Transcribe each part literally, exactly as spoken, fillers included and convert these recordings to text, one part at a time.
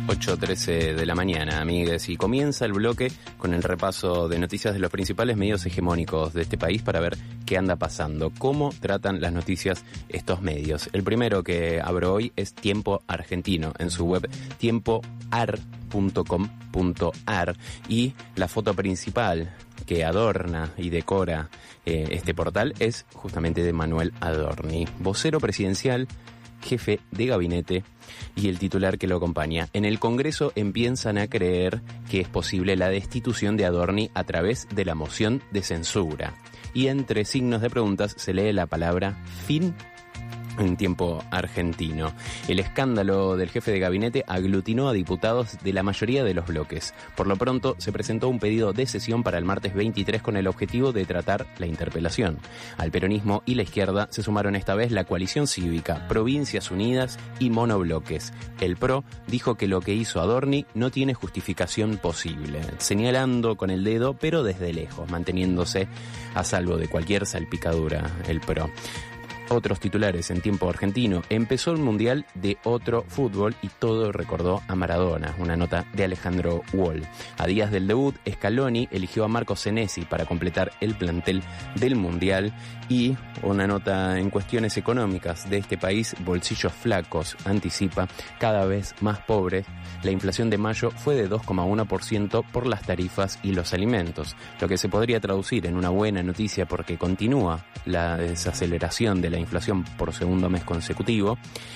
ocho trece de la mañana, amigues, y comienza el bloque con el repaso de noticias de los principales medios hegemónicos de este país para ver qué anda pasando, cómo tratan las noticias estos medios. El primero que abro hoy es Tiempo Argentino, en su web tiempo ar punto com punto ar, y la foto principal que adorna y decora eh, este portal es justamente de Manuel Adorni, vocero presidencial, jefe de gabinete y el titular que lo acompaña. En el Congreso empiezan a creer que es posible la destitución de Adorni a través de la moción de censura. Y entre signos de preguntas se lee la palabra fin en Tiempo Argentino. El escándalo del jefe de gabinete aglutinó a diputados de la mayoría de los bloques. Por lo pronto, se presentó un pedido de sesión para el martes veintitrés con el objetivo de tratar la interpelación. Al peronismo y la izquierda se sumaron esta vez la Coalición Cívica, Provincias Unidas y Monobloques. El P R O dijo que lo que hizo Adorni no tiene justificación posible, señalando con el dedo, pero desde lejos, manteniéndose a salvo de cualquier salpicadura el P R O. Otros titulares en Tiempo Argentino. Empezó el Mundial de otro fútbol y todo recordó a Maradona. Una nota de Alejandro Wall. A días del debut, Scaloni eligió a Marco Senesi para completar el plantel del Mundial. Y una nota en cuestiones económicas de este país. Bolsillos flacos, anticipa, cada vez más pobres. La inflación de mayo fue de dos coma uno por ciento por las tarifas y los alimentos. Lo que se podría traducir en una buena noticia porque continúa la desaceleración de la inflación por segundo mes consecutivo.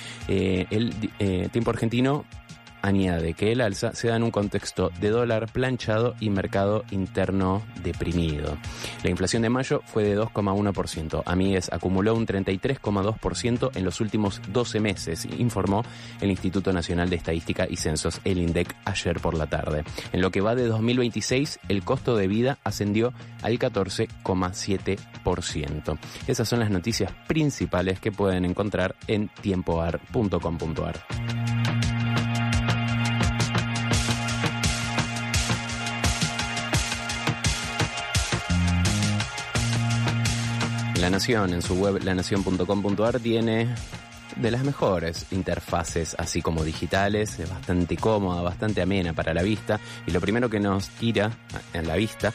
Eh, el eh, Tiempo Argentino añade que el alza se da en un contexto de dólar planchado y mercado interno deprimido. La inflación de mayo fue de dos coma uno por ciento. Amigues acumuló un treinta y tres coma dos por ciento en los últimos doce meses, informó el Instituto Nacional de Estadística y Censos, el INDEC, ayer por la tarde. En lo que va de dos mil veintiséis, el costo de vida ascendió al catorce coma siete por ciento. Esas son las noticias principales que pueden encontrar en tiempo ar punto com punto ar. La Nación, en su web la nación punto com punto ar, tiene de las mejores interfaces, así como digitales, es bastante cómoda, bastante amena para la vista, y lo primero que nos tira en la vista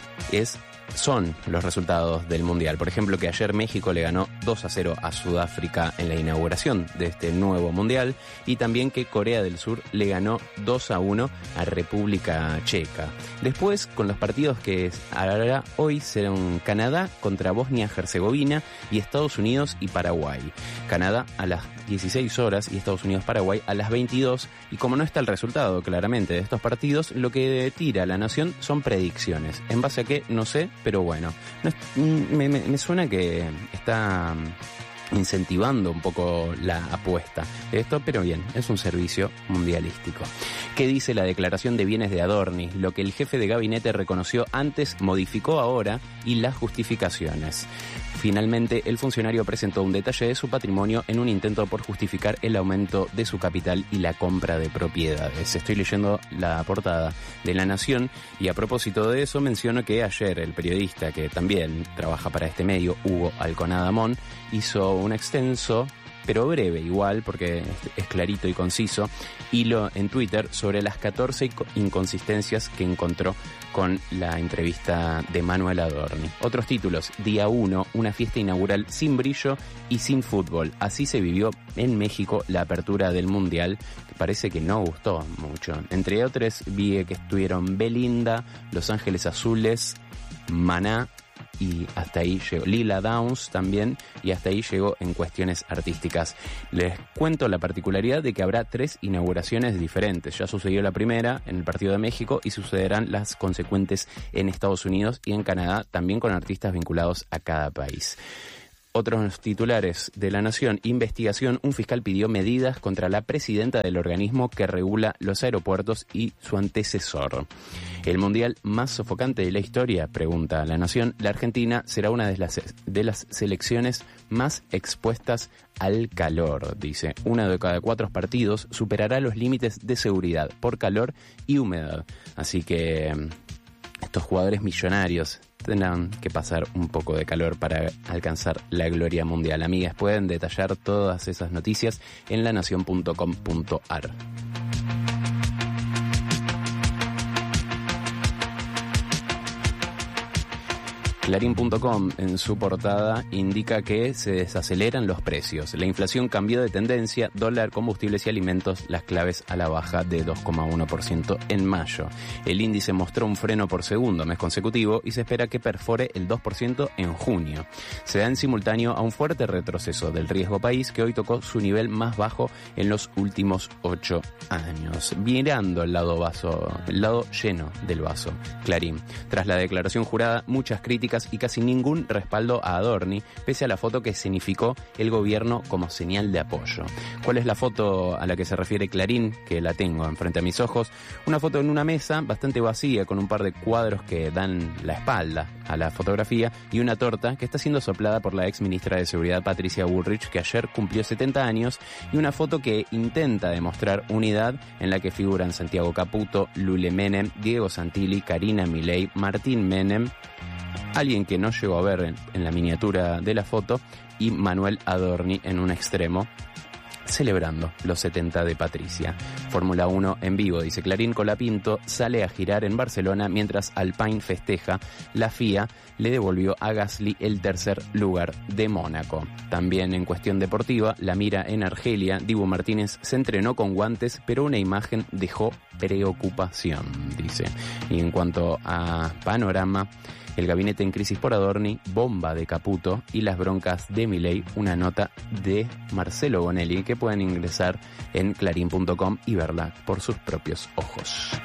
es son los resultados del Mundial. Por ejemplo, que ayer México le ganó dos a cero a Sudáfrica en la inauguración de este nuevo Mundial, y también que Corea del Sur le ganó dos a uno a República Checa. Después, con los partidos que hará hoy, serán Canadá contra Bosnia-Herzegovina y Estados Unidos y Paraguay. Canadá a las dieciséis horas y Estados Unidos-Paraguay a las veintidós, y como no está el resultado claramente de estos partidos, lo que tira La Nación son predicciones. ¿En base a qué? No sé, pero bueno, no es, me, me, me suena que está incentivando un poco la apuesta de esto, pero bien, es un servicio mundialístico. ¿Qué dice la declaración de bienes de Adorni? Lo que el jefe de gabinete reconoció antes, modificó ahora, y las justificaciones. Finalmente, el funcionario presentó un detalle de su patrimonio en un intento por justificar el aumento de su capital y la compra de propiedades. Estoy leyendo la portada de La Nación, y a propósito de eso menciono que ayer el periodista que también trabaja para este medio, Hugo Alconadamón, hizo un extenso, pero breve igual, porque es clarito y conciso, hilo en Twitter sobre las catorce inconsistencias que encontró con la entrevista de Manuel Adorni. Otros títulos: Día uno, una fiesta inaugural sin brillo y sin fútbol. Así se vivió en México la apertura del Mundial, que parece que no gustó mucho. Entre otros, vi que estuvieron Belinda, Los Ángeles Azules, Maná, y hasta ahí llegó Lila Downs también, y hasta ahí llegó en cuestiones artísticas. Les cuento la particularidad de que habrá tres inauguraciones diferentes. Ya sucedió la primera en el partido de México y sucederán las consecuentes en Estados Unidos y en Canadá, también con artistas vinculados a cada país. Otros titulares de La Nación: investigación, un fiscal pidió medidas contra la presidenta del organismo que regula los aeropuertos y su antecesor. ¿El mundial más sofocante de la historia?, pregunta La Nación. La Argentina será una de las, de las selecciones más expuestas al calor, dice. Uno de cada cuatro partidos superará los límites de seguridad por calor y humedad. Así que estos jugadores millonarios tendrán que pasar un poco de calor para alcanzar la gloria mundial. Amigas, pueden detallar todas esas noticias en la nación punto com punto ar. Clarín punto com en su portada indica que se desaceleran los precios. La inflación cambió de tendencia, dólar, combustibles y alimentos, las claves a la baja de dos coma uno por ciento en mayo. El índice mostró un freno por segundo mes consecutivo y se espera que perfore el dos por ciento en junio. Se da en simultáneo a un fuerte retroceso del riesgo país que hoy tocó su nivel más bajo en los últimos ocho años. Mirando el lado vaso, el lado lleno del vaso, Clarín. Tras la declaración jurada, muchas críticas y casi ningún respaldo a Adorni, pese a la foto que significó el gobierno como señal de apoyo. ¿Cuál es la foto a la que se refiere Clarín? Que la tengo enfrente a mis ojos. Una foto en una mesa bastante vacía con un par de cuadros que dan la espalda a la fotografía y una torta que está siendo soplada por la ex ministra de Seguridad Patricia Bullrich, que ayer cumplió setenta años, y una foto que intenta demostrar unidad en la que figuran Santiago Caputo, Lule Menem, Diego Santilli, Karina Milei, Martín Menem, alguien que no llegó a ver en, en la miniatura de la foto, y Manuel Adorni en un extremo, celebrando los setenta de Patricia. Fórmula uno en vivo, dice Clarín. Colapinto sale a girar en Barcelona mientras Alpine festeja. La F I A le devolvió a Gasly el tercer lugar de Mónaco. También en cuestión deportiva, la mira en Argelia. Dibu Martínez se entrenó con guantes, pero una imagen dejó preocupación, dice. Y en cuanto a panorama, el gabinete en crisis por Adorni, bomba de Caputo y las broncas de Milei, una nota de Marcelo Bonelli que pueden ingresar en clarín punto com y verla por sus propios ojos.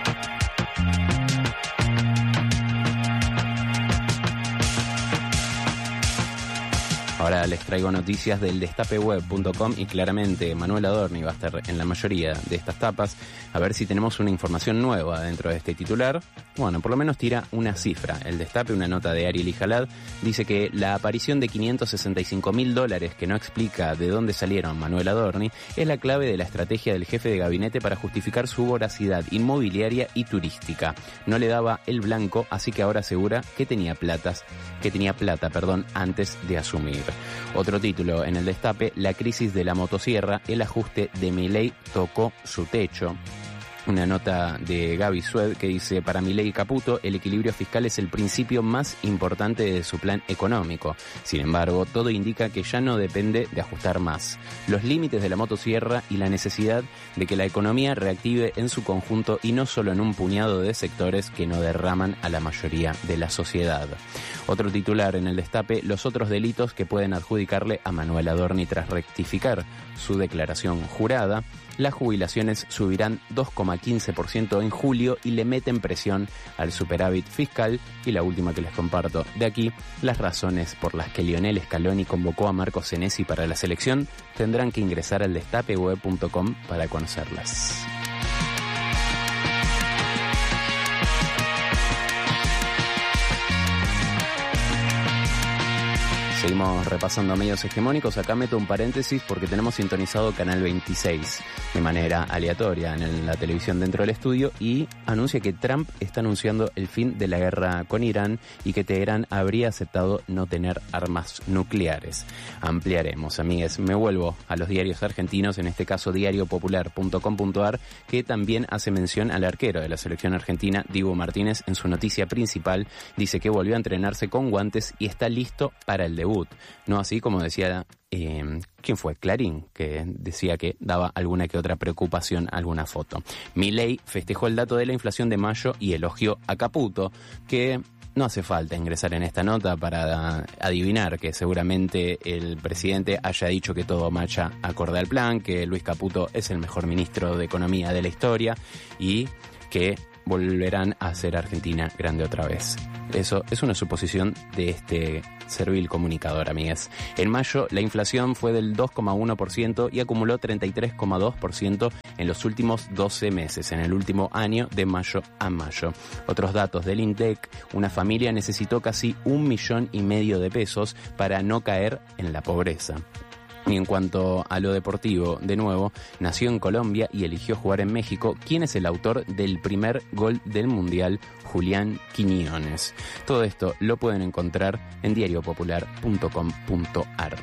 Ahora les traigo noticias del destape web punto com y claramente Manuel Adorni va a estar en la mayoría de estas tapas. A ver si tenemos una información nueva dentro de este titular. Bueno, por lo menos tira una cifra. El Destape, una nota de Ariel Ijalad, dice que la aparición de quinientos sesenta y cinco mil dólares, que no explica de dónde salieron Manuel Adorni, es la clave de la estrategia del jefe de gabinete para justificar su voracidad inmobiliaria y turística. No le daba el blanco, así que ahora asegura que tenía platas, que tenía plata, perdón, antes de asumir. Otro título en el Destape, la crisis de la motosierra, el ajuste de Milei tocó su techo. Una nota de Gaby Sued que dice: para Milei y Caputo, el equilibrio fiscal es el principio más importante de su plan económico. Sin embargo, todo indica que ya no depende de ajustar más. Los límites de la motosierra y la necesidad de que la economía reactive en su conjunto y no solo en un puñado de sectores que no derraman a la mayoría de la sociedad. Otro titular en el Destape, los otros delitos que pueden adjudicarle a Manuel Adorni tras rectificar su declaración jurada. Las jubilaciones subirán dos coma quince por ciento en julio y le meten presión al superávit fiscal. Y la última que les comparto de aquí, las razones por las que Lionel Scaloni convocó a Marco Senesi para la selección tendrán que ingresar al destape web punto com para conocerlas. Seguimos repasando medios hegemónicos. Acá meto un paréntesis porque tenemos sintonizado Canal veintiséis de manera aleatoria en la televisión dentro del estudio y anuncia que Trump está anunciando el fin de la guerra con Irán y que Teherán habría aceptado no tener armas nucleares. Ampliaremos, amigues. Me vuelvo a los diarios argentinos, en este caso diario popular punto com punto ar, que también hace mención al arquero de la selección argentina, Dibu Martínez. En su noticia principal dice que volvió a entrenarse con guantes y está listo para el debut. No así como decía, eh, ¿quién fue? Clarín, que decía que daba alguna que otra preocupación alguna foto. Milei festejó el dato de la inflación de mayo y elogió a Caputo, que no hace falta ingresar en esta nota para adivinar que seguramente el presidente haya dicho que todo marcha acorde al plan, que Luis Caputo es el mejor ministro de Economía de la historia y que volverán a hacer Argentina grande otra vez. Eso es una suposición de este servil comunicador, amigas. En mayo, la inflación fue del dos coma uno por ciento y acumuló treinta y tres coma dos por ciento en los últimos doce meses, en el último año de mayo a mayo. Otros datos del INDEC, una familia necesitó casi un millón y medio de pesos para no caer en la pobreza. Y en cuanto a lo deportivo, de nuevo, nació en Colombia y eligió jugar en México. ¿Quién es el autor del primer gol del Mundial? Julián Quiñones. Todo esto lo pueden encontrar en diario popular punto com punto ar.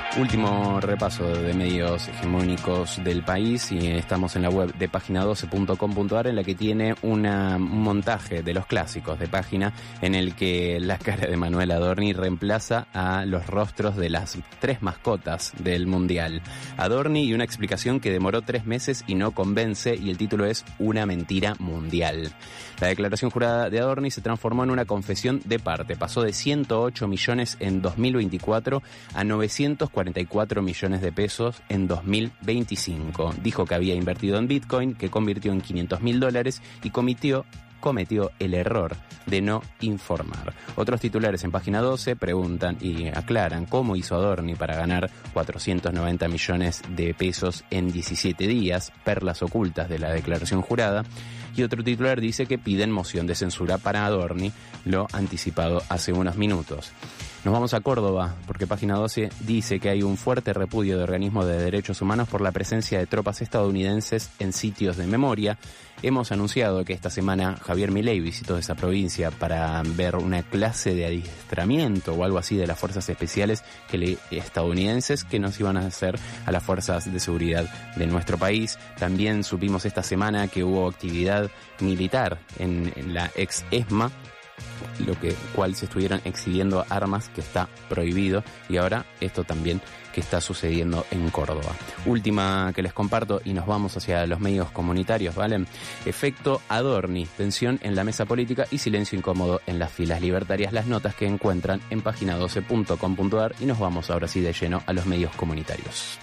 Último repaso de medios hegemónicos del país y estamos en la web de página doce punto com punto a r en la que tiene una, un montaje de los clásicos de página en el que la cara de Manuel Adorni reemplaza a los rostros de las tres mascotas del Mundial. Adorni y una explicación que demoró tres meses y no convence, y el título es Una mentira mundial. La declaración jurada de Adorni se transformó en una confesión de parte. Pasó de ciento ocho millones en dos mil veinticuatro a novecientos cuarenta y cuatro millones de pesos en dos mil veinticinco. Dijo que había invertido en Bitcoin, que convirtió en quinientos mil dólares y cometió, cometió el error de no informar. Otros titulares en página doce preguntan y aclaran cómo hizo Adorni para ganar cuatrocientos noventa millones de pesos en diecisiete días, perlas ocultas de la declaración jurada. Y otro titular dice que piden moción de censura para Adorni, lo anticipado hace unos minutos. Nos vamos a Córdoba, porque página doce dice que hay un fuerte repudio de organismos de derechos humanos por la presencia de tropas estadounidenses en sitios de memoria. Hemos anunciado que esta semana Javier Milei visitó esa provincia para ver una clase de adiestramiento o algo así de las fuerzas especiales que le, estadounidenses que nos iban a hacer a las fuerzas de seguridad de nuestro país. También supimos esta semana que hubo actividad militar en, en la ex ESMA, lo que cual se estuvieron exhibiendo armas, que está prohibido, y ahora esto también que está sucediendo en Córdoba. Última que les comparto y nos vamos hacia los medios comunitarios, ¿vale? Efecto Adorni, tensión en la mesa política y silencio incómodo en las filas libertarias, las notas que encuentran en página doce punto com punto a r, y nos vamos ahora sí de lleno a los medios comunitarios.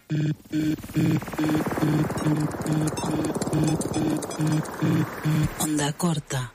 Onda corta.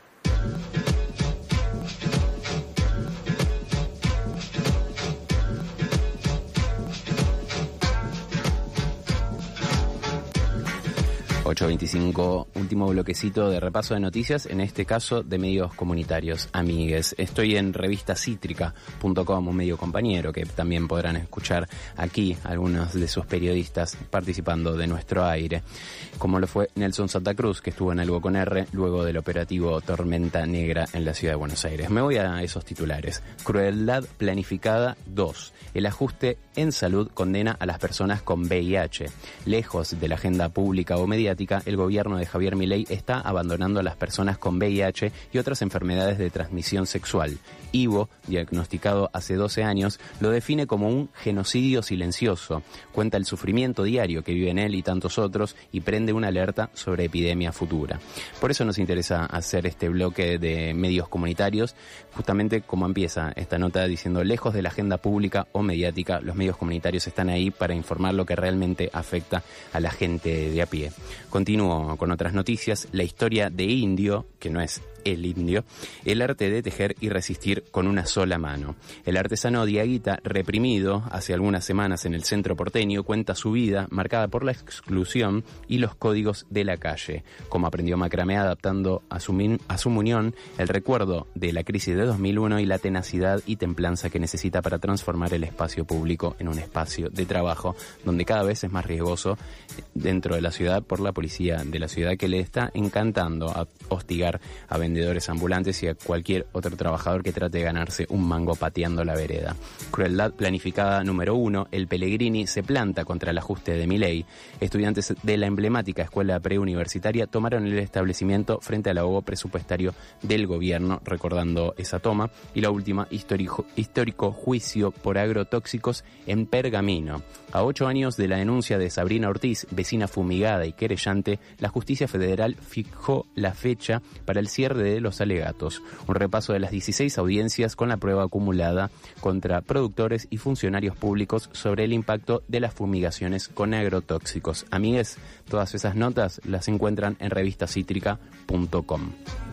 ocho veinticinco, último bloquecito de repaso de noticias, en este caso de medios comunitarios, amigues. Estoy en revista cítrica punto com, un medio compañero que también podrán escuchar aquí algunos de sus periodistas participando de nuestro aire, como lo fue Nelson Santa Cruz, que estuvo en Algo con R luego del operativo Tormenta Negra en la ciudad de Buenos Aires. Me voy a esos titulares. Crueldad planificada dos. El ajuste en salud condena a las personas con V I H. Lejos de la agenda pública o mediática, el gobierno de Javier Milei está abandonando a las personas con V I H y otras enfermedades de transmisión sexual. Ivo, diagnosticado hace doce años, lo define como un genocidio silencioso. Cuenta el sufrimiento diario que viven él y tantos otros y prende una alerta sobre epidemia futura. Por eso nos interesa hacer este bloque de medios comunitarios, justamente como empieza esta nota diciendo: lejos de la agenda pública o mediática, los medios comunitarios están ahí para informar lo que realmente afecta a la gente de a pie. Continúo con otras noticias. La historia de Indio, que no es el indio, el arte de tejer y resistir con una sola mano. El artesano Diaguita, reprimido hace algunas semanas en el centro porteño, cuenta su vida marcada por la exclusión y los códigos de la calle. Como aprendió macramé adaptando a su, min, a su muñón el recuerdo de la crisis de dos mil uno y la tenacidad y templanza que necesita para transformar el espacio público en un espacio de trabajo donde cada vez es más riesgoso dentro de la ciudad por la policía de la ciudad, que le está encantando a hostigar a vendedores ambulantes y a cualquier otro trabajador que trate de ganarse un mango pateando la vereda. Crueldad planificada número uno. El Pellegrini se planta contra el ajuste de Milei. Estudiantes de la emblemática escuela preuniversitaria tomaron el establecimiento frente al ahogo presupuestario del gobierno, recordando esa toma. Y la última, histórico, histórico juicio por agrotóxicos en Pergamino. A ocho años de la denuncia de Sabrina Ortiz, vecina fumigada y querellante, la justicia federal fijó la fecha para el cierre de los alegatos. Un repaso de las dieciséis audiencias con la prueba acumulada contra productores y funcionarios públicos sobre el impacto de las fumigaciones con agrotóxicos. Amigues, todas esas notas las encuentran en revista cítrica punto com.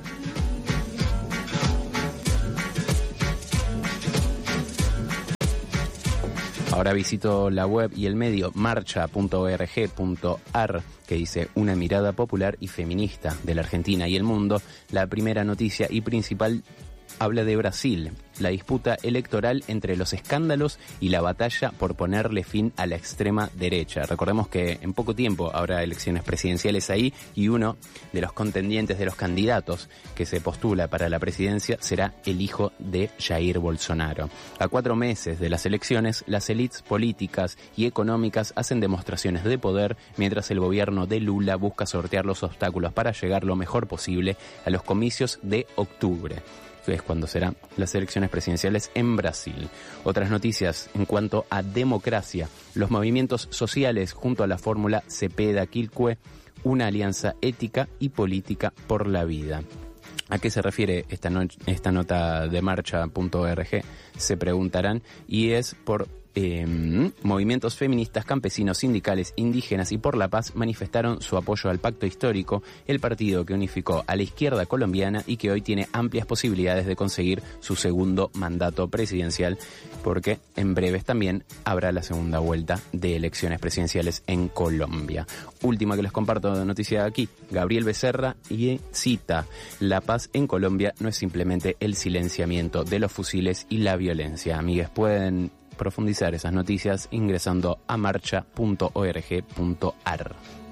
Ahora visito la web y el medio marcha punto org punto ar, que dice una mirada popular y feminista de la Argentina y el mundo. La primera noticia y principal habla de Brasil, la disputa electoral entre los escándalos y la batalla por ponerle fin a la extrema derecha. Recordemos que en poco tiempo habrá elecciones presidenciales ahí y uno de los contendientes, de los candidatos que se postula para la presidencia será el hijo de Jair Bolsonaro. A cuatro meses de las elecciones, las élites políticas y económicas hacen demostraciones de poder mientras el gobierno de Lula busca sortear los obstáculos para llegar lo mejor posible a los comicios de octubre. Es cuando serán las elecciones presidenciales en Brasil. Otras noticias en cuanto a democracia. Los movimientos sociales junto a la fórmula Cepeda-Quilque, una alianza ética y política por la vida. ¿A qué se refiere esta, no- esta nota de marcha punto org? Se preguntarán, y es por... Eh, movimientos feministas, campesinos, sindicales, indígenas y por la paz manifestaron su apoyo al pacto histórico, el partido que unificó a la izquierda colombiana y que hoy tiene amplias posibilidades de conseguir su segundo mandato presidencial, porque en breves también habrá la segunda vuelta de elecciones presidenciales en Colombia. Última que les comparto de noticia aquí, Gabriel Becerra y cita: la paz en Colombia no es simplemente el silenciamiento de los fusiles y la violencia. Amigues, pueden profundizar esas noticias ingresando a marcha punto org punto ar.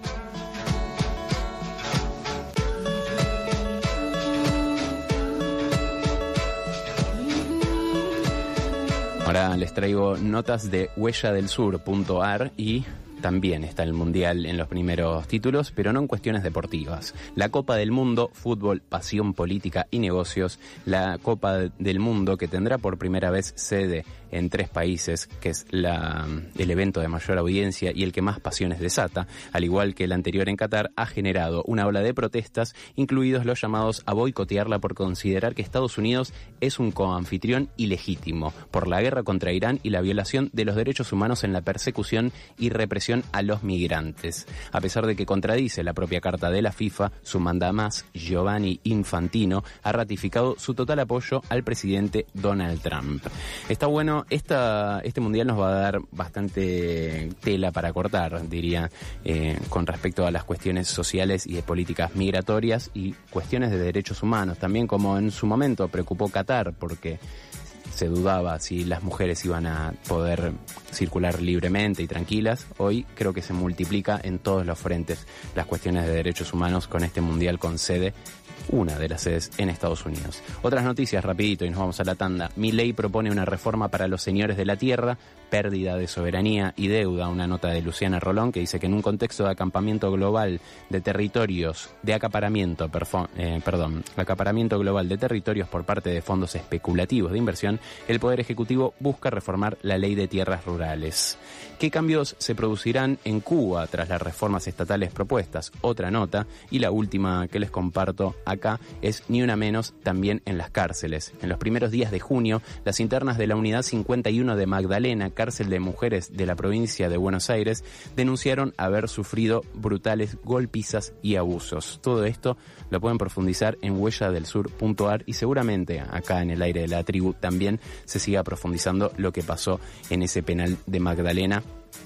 Ahora les traigo notas de huella del sur punto ar y también está el Mundial en los primeros títulos, pero no en cuestiones deportivas. La Copa del Mundo, fútbol, pasión política y negocios. La Copa del Mundo, que tendrá por primera vez sede en tres países, que es la, el evento de mayor audiencia y el que más pasiones desata, al igual que el anterior en Qatar, ha generado una ola de protestas, incluidos los llamados a boicotearla por considerar que Estados Unidos es un coanfitrión ilegítimo por la guerra contra Irán y la violación de los derechos humanos en la persecución y represión a los migrantes. A pesar de que contradice la propia carta de la FIFA, su mandamás, Giovanni Infantino, ha ratificado su total apoyo al presidente Donald Trump. Está bueno, esta, este mundial nos va a dar bastante tela para cortar, diría, eh, con respecto a las cuestiones sociales y de políticas migratorias y cuestiones de derechos humanos, también como en su momento preocupó Qatar, porque se dudaba si las mujeres iban a poder circular libremente y tranquilas. Hoy creo que se multiplica en todos los frentes las cuestiones de derechos humanos con este mundial con sede, una de las sedes en Estados Unidos. Otras noticias rapidito y nos vamos a la tanda. Milei propone una reforma para los señores de la tierra, pérdida de soberanía y deuda. Una nota de Luciana Rolón que dice que en un contexto de acampamiento global de territorios, de acaparamiento, perfo, eh, perdón, acaparamiento global de territorios por parte de fondos especulativos de inversión, el Poder Ejecutivo busca reformar la ley de tierras rurales. ¿Qué cambios se producirán en Cuba tras las reformas estatales propuestas? Otra nota, y la última que les comparto acá es ni una menos también en las cárceles. En los primeros días de junio, las internas de la Unidad cincuenta y uno de Magdalena, cárcel de mujeres de la provincia de Buenos Aires, denunciaron haber sufrido brutales golpizas y abusos. Todo esto lo pueden profundizar en huella del sur punto ar y seguramente acá en el aire de la tribu también se siga profundizando lo que pasó en ese penal de Magdalena,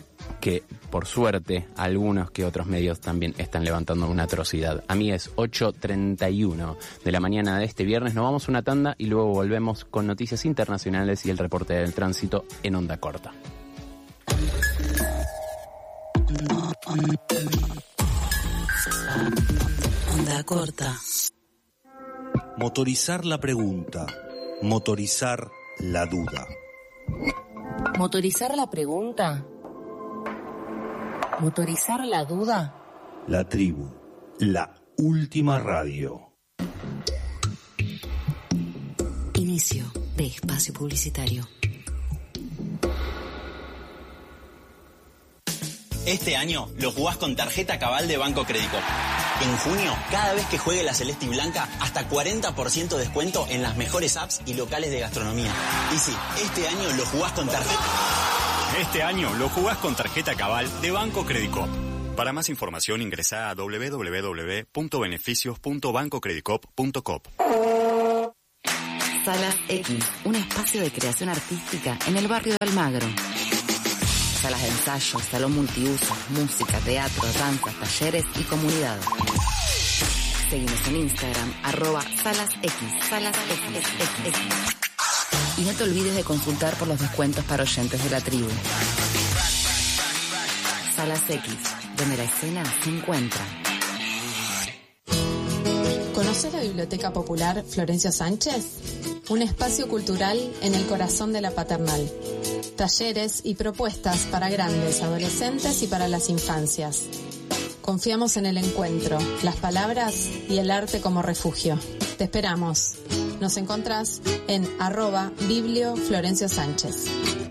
que por suerte algunos que otros medios también están levantando una atrocidad. A mí es ocho treinta y uno de la mañana de este viernes. Nos vamos a una tanda y luego volvemos con noticias internacionales y el reporte del tránsito en onda corta. Onda corta. Motorizar la pregunta. Motorizar la duda. Motorizar la pregunta. Motorizar la duda. La tribu. La última radio. Inicio de espacio publicitario. Este año lo jugás con tarjeta Cabal de Banco Credicop. En junio, cada vez que juegue la celeste y blanca, hasta cuarenta por ciento de descuento en las mejores apps y locales de gastronomía. Y sí, este año lo jugás con tarjeta. Este año lo jugás con tarjeta Cabal de Banco Credicop. Para más información ingresá a doble u doble u doble u punto beneficios punto banco credicop punto com. Salas X, un espacio de creación artística en el barrio de Almagro. Salas de ensayo, salón multiuso, música, teatro, danzas, talleres y comunidad. Seguimos en Instagram, arroba salasx, salasx. Y no te olvides de consultar por los descuentos para oyentes de la tribu. Salas X, donde la escena se encuentra. ¿Conoces la Biblioteca Popular Florencio Sánchez? Un espacio cultural en el corazón de la Paternal. Talleres y propuestas para grandes, adolescentes y para las infancias. Confiamos en el encuentro, las palabras y el arte como refugio. Te esperamos. Nos encontrás en arroba Biblio Florencio Sánchez.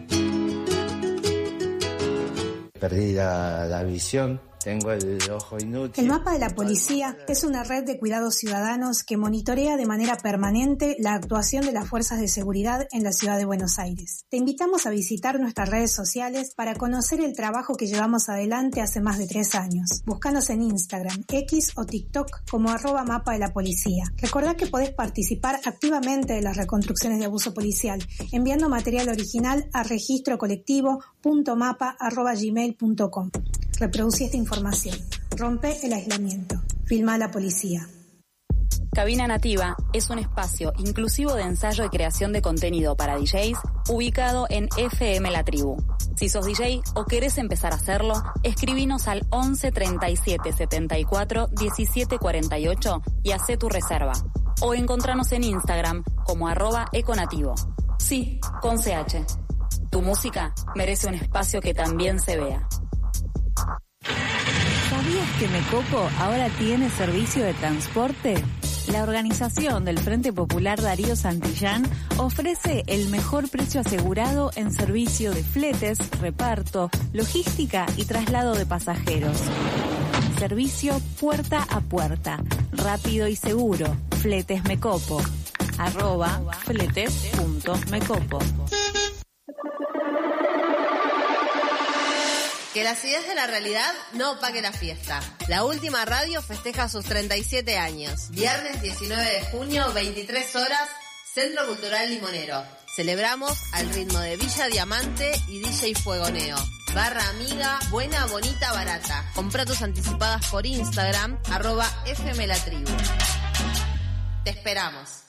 Perdí la, la visión. Tengo el ojo inútil. El Mapa de la Policía es una red de cuidados ciudadanos que monitorea de manera permanente la actuación de las fuerzas de seguridad en la ciudad de Buenos Aires. Te invitamos a visitar nuestras redes sociales para conocer el trabajo que llevamos adelante hace más de tres años. Búscanos en Instagram, X o TikTok como arroba Mapa de la Policía. Recordá que podés participar activamente de las reconstrucciones de abuso policial enviando material original a registro colectivo punto mapa arroba gmail punto com. Reproducí esta información. Rompe el aislamiento. Filma a la policía. Cabina Nativa es un espacio inclusivo de ensayo y creación de contenido para D Js ubicado en F M La Tribu. Si sos D J o querés empezar a hacerlo, escribinos al once treinta y siete setenta y cuatro diecisiete cuarenta y ocho y hacé tu reserva. O encontranos en Instagram como arroba econativo. Sí, con C H. Tu música merece un espacio que también se vea. ¿Sabías que Mecoco ahora tiene servicio de transporte? La organización del Frente Popular Darío Santillán ofrece el mejor precio asegurado en servicio de fletes, reparto, logística y traslado de pasajeros. Servicio puerta a puerta, rápido y seguro. Fletes Mecopo. Arroba fletes punto mecopo. Que las ideas de la realidad no opaquen la fiesta. La Última Radio festeja sus treinta y siete años. Viernes diecinueve de junio, veintitrés horas, Centro Cultural Limonero. Celebramos al ritmo de Villa Diamante y D J Fuegoneo. Barra amiga, buena, bonita, barata. Comprá tus anticipadas por Instagram, arroba F M La Tribu. Te esperamos.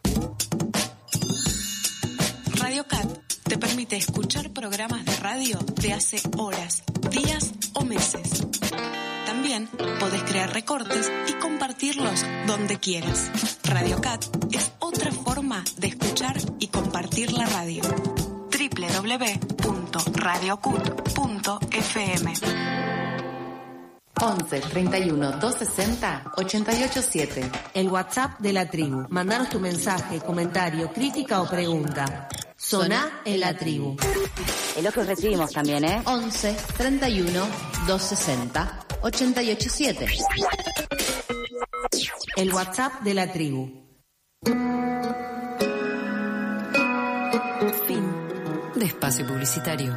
Radio Cat te permite escuchar programas de radio de hace horas, días o meses. También podés crear recortes y compartirlos donde quieras. Radio Cat es otra forma de escuchar y compartir la radio. doble u doble u doble u punto radio cut punto f m. once treinta y uno doscientos sesenta ochenta y ocho siete. El WhatsApp de la tribu. Mandanos tu mensaje, comentario, crítica o pregunta. Soná en la tribu. El otro recibimos también, ¿eh? once treinta y uno doscientos sesenta ochenta y ocho siete. El WhatsApp de la tribu. Fin de espacio publicitario.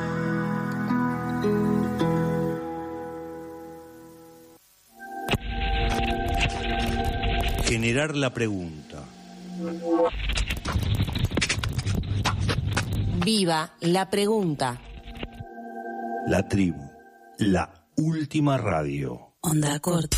Generar la pregunta. Viva la pregunta. La tribu, la última radio. Onda corta.